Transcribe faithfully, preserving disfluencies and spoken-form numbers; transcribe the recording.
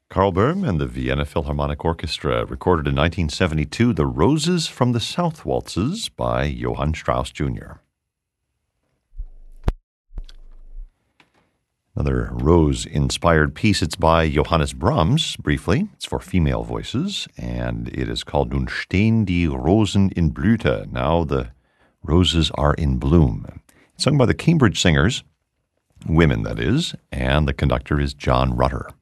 Carl Böhm and the Vienna Philharmonic Orchestra recorded in nineteen seventy-two The Roses from the South Waltzes by Johann Strauss Junior Another Rose-inspired piece. It's by Johannes Brahms, briefly. It's for female voices, and it is called Nun stehen die Rosen in Blüte. Now the roses are in bloom. It's sung by the Cambridge Singers, women that is, and the conductor is John Rutter.